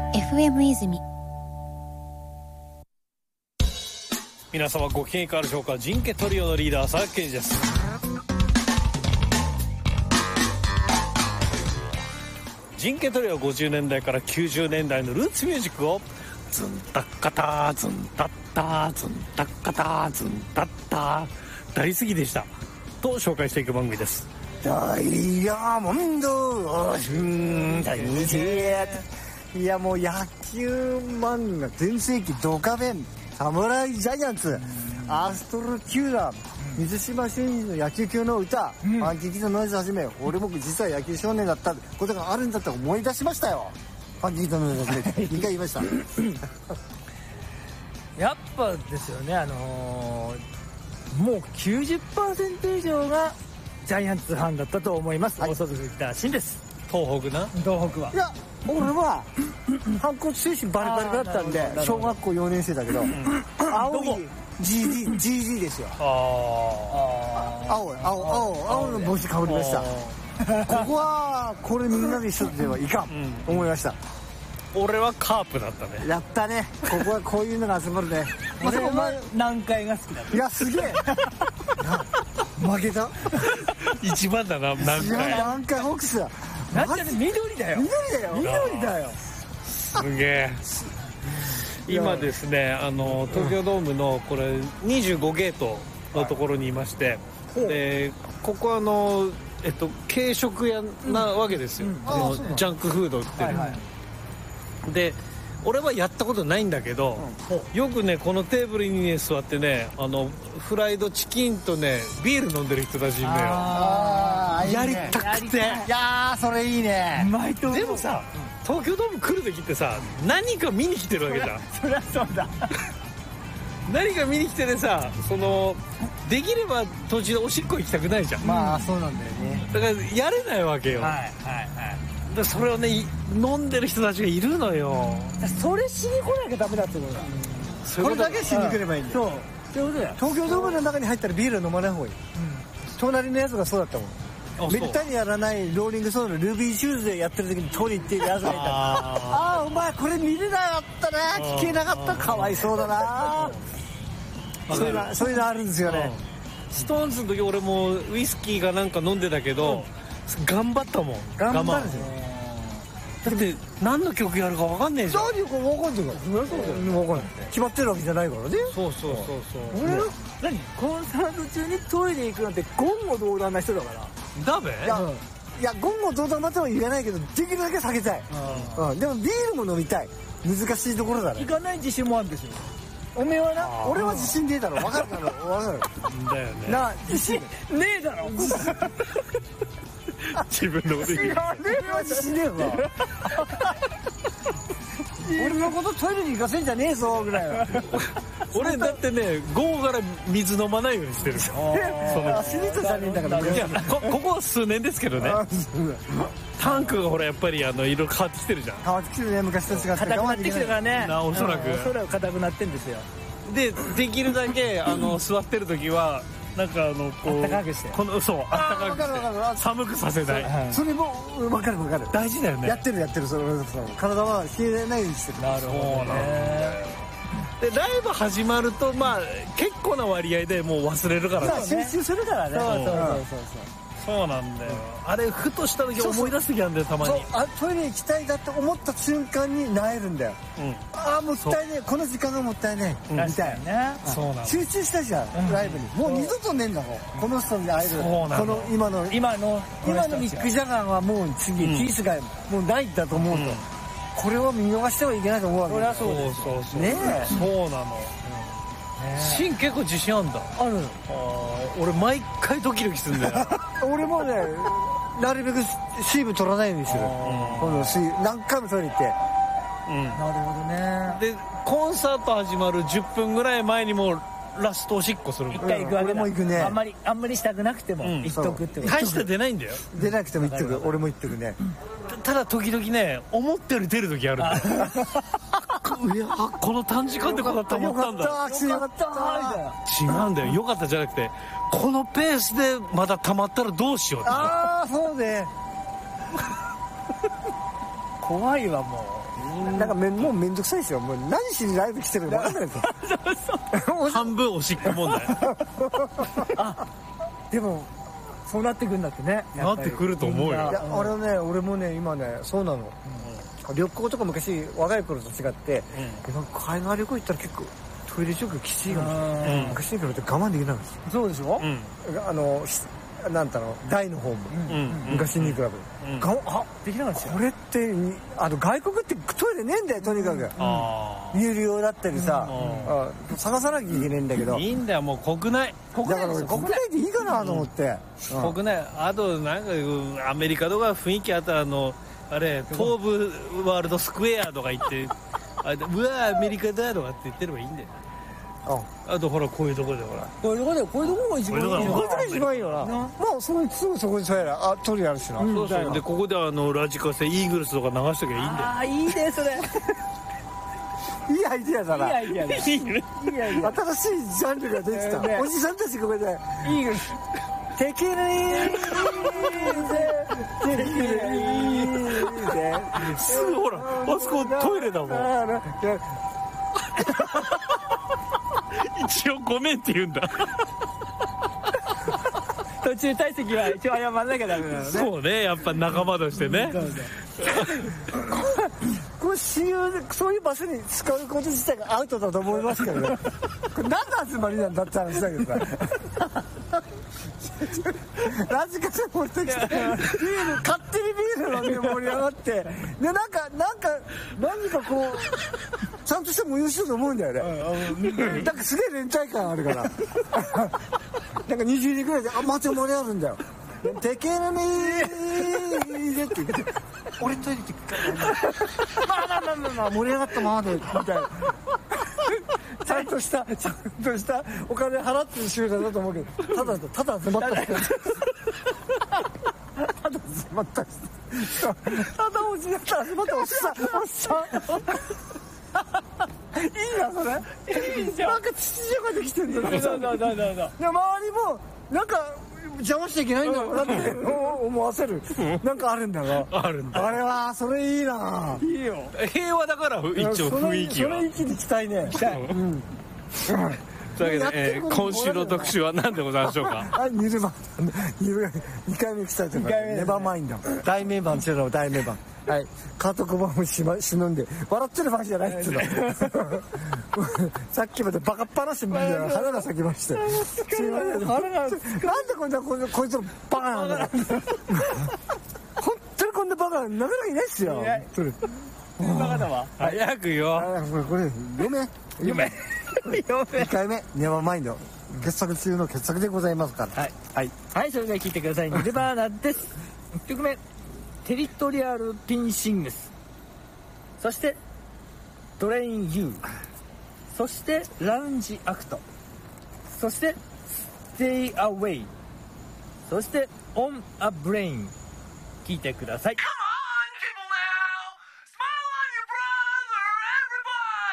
FM 泉。 皆様ご機嫌いかがでしょうか。人気トリオのリーダー佐々木健二です。人気トリオは50年代から90年代のルーツミュージックをズンタッカターズンタッターズンタッカターズンタッター大好きでしたと紹介していく番組です。 ダイヤモンドいやもう野球漫画全盛期ドカベン侍ジャイアンツアストロ球団水島新司の野球級の歌ファンキーキッズノイズはじめ俺も実は野球少年だったことがあるんだって思い出しましたよ。ファンキーキッズノイズはじめ2回言いましたやっぱですよねもう 90% 以上がジャイアンツファンだったと思います。大外で来たシンです。 東北な東北はいや俺は反骨精神バリバリだったんで小学校4年生だけど青い GG ですよ。青の帽子かぶりましたここはこれみんなで一緒ではいかん思いました。 俺はカープだったね。 やったね。ここはこういうのが集まるね俺は南海が好きだった。 いやすげえ負けた一番だな南海。 南海ホークスだ。 なんて緑だよ。緑だよ。 すげえ。今ですね東京ドームのこれ25ゲートのところにいまして、でここは軽食屋なわけですよ。ジャンクフード売ってる。で俺はやったことないんだけど、よくねこのテーブルにね座ってねフライドチキンとねビール飲んでる人たちいるのよ。やりたくて。いやそれいいね。 でもさ東京ドーム来る時ってさ何か見に来てるわけじゃん。 そりゃそうだ何か見に来ててさできれば途中でおしっこ行きたくないじゃん。 まあそうなんだよね。 だからやれないわけよ。でそれをね飲んでる人たちがいるのよ。 それしに来なきゃダメだってことだ。 これだけしに来ればいいんだよ。 そういうことだよ。 東京ドームの中に入ったらビール飲まない方がいい。隣のやつがそうだったもん。めったにやらないローリングソードのルビーシューズでやってる時に取りに行ってるやつがいた。ああお前これ見れなかったな聞けなかったかわいそうだなそういうのあるんですよね。 ストーンズの時俺もウイスキーがなんか飲んでたけど、頑張ったもん。 頑張るんですよ。 だって何の曲やるか分かんねえじゃん。 何か分かんないから分かんない決まってるわけじゃないからね。 そう俺はコンサート中にトイレ行くなんて言語道断な人だから。 ダメ？ いや言語道断だとは言えないけどできるだけ避けたい。でもビールも飲みたい。難しいところだね。 行かない自信もあるんですよ。おめえはな。 俺は自信ねえだろ。分かるだろ。分かるだよね。 な自信ねえだろ自分のこと言う。 俺は自信ねえわ俺のことトイレに行かせんじゃねえぞぐらいは。 俺だってね午後から水飲まないようにしてる。 アスリートじゃねえんだから。 いやここは数年ですけどね。タンクがほらやっぱり色々変わってきてるじゃん。 変わってきてるね昔と違って。 硬くなってきてるからね。 おそらく硬くなってんですよ。 できるだけ座ってる時はなんかこうあったかくしてそうあったかくして寒くさせない。 それも分かる大事だよね。 やってるそれ体は冷えないようにしてる。 なるほどね。 でライブ始まるとまあ結構な割合でもう忘れるから集中するからね。 そうなんだよ。あれふとした時思い出す時あるんだよたまに。 トイレ行きたいだって思った瞬間に萎えるんだよ。ああもったいねえこの時間がもったいねえみたいな。集中したじゃんライブに。もう二度とねえんだもんこの人に会える。この今のミック・ジャガーはもう次ピースがもうないんだと思うとこれを見逃してはいけないと思うわけ。そりゃそうですね。 そうなの。シン結構自信あんだ。 ある。 俺毎回ドキドキするんだよ。 俺もねなるべく水分取らないようにする。何回も取りに行って。 なるほどね。 でコンサート始まる10分ぐらい前にもラストおしっこする。 一回行くわけだ。 俺も行くね。 あんまりしたくなくても行っとくってこと。 大して出ないんだよ。 出なくても行っとく。俺も行っとくね。 ただ時々ね思ったより出る時あるんだよ。いやこの短時間でこんな溜まったんだ。 よかった違うんだよ。よかったじゃなくてこのペースでまだ溜まったらどうしようって。 ああそうね。 怖いわもう。 なんかもうめんどくさいですよ。もう何しにライブ来てるか分かんないですよ。 半分おしっこ問題。 あ、でもそうなってくるんだってね。 なってくると思うよ。いやあれね、俺もね今ねそうなの。旅行とか昔若い頃と違って、今海外旅行行ったら結構トイレ状況きついかもしれない。昔に比べて我慢できないんですよ。 そうでしょ。 なんだろう、台の方も昔に比べてできなかったですよ。 これって外国ってトイレねえんだよとにかく。有料だったりさ、探さなきゃいけないんだけど。 いいんだよ、もう国内。 だから国内でいいかなと思って。 国内、あとなんかアメリカとか雰囲気あったらあれ東武ワールドスクエアとか行ってうわアメリカだとかって言ってればいいんだよ。あとほらこういうところでほらこういうところでこういうところが一番いいよ。 こういうとこが一番いいよな。まあすぐそこにそうやらトイレあるしな。 そうそう。でここでラジカセイーグルスとか流しときゃいいんだよ。 ああいいねそれ。 いいアイディアだな。 いいアイディアだ。いいアイディア。 新しいジャンルができた。おじさんたちここでイーグルス。テキルイすぐほらあそこトイレだもん。一応ごめんって言うんだ。 途中体積は一応謝らなきゃダメなのね。 そうね、やっぱ仲間としてね。 これ親友でそういう場所に使うこと自体がアウトだと思いますけどね。これ何の集まりなんだって話だけどさ。ラジカセ持ってきて勝手にビール飲んで盛り上がってでなんか何かこうちゃんとした催しだと思うんだよね。なんかすげえ連帯感あるからなんか20人ぐらいで街を盛り上がるんだよ。テケルミーでって言って俺トイレ行ってまあ盛り上がったままでみたいな。ちゃんとしたお金払ってる集団だと思うけどただ集まった人ただ集まった人ただおじやったら集まったおっさんいいなそれ。いいじゃん。なんか秩序ができてんだよ。 そうで周りもなんか邪魔しちゃいけないんだろうなって思わせるなんかあるんだろ。 あるんだ。 あれはそれいいな。 いいよ。 平和だから一応雰囲気は。 それ息にきたいね。 というわけで、今週の特集は何でございましょうか。 はい、2回目来たとかネバーマインド大名盤中の大名盤。はい、カート・コバンを忍んで笑ってる場合じゃないっつうの。さっきまでバカっ話みたいな花が咲きまして。すいません。なんでこいつのバカなんだよ。本当にこんなバカなかなかいないっすよ。 バカだわ。 早くよ。 これ読め。2回目ネバーマインド傑作中の傑作でございますから。 はい、それでは聞いてください。ニルバーナです。1曲目テリトリアルピンシングス、そしてドレインユー、そしてラウンジアクト、そしてステイアウェイ、そしてオンアブレイン。聞いてください。